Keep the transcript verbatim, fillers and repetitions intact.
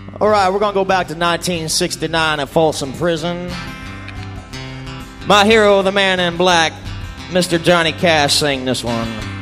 All right, we're going to go back to nineteen sixty-nine at Folsom Prison. My hero, the man in black, Mister Johnny Cash, sang this one.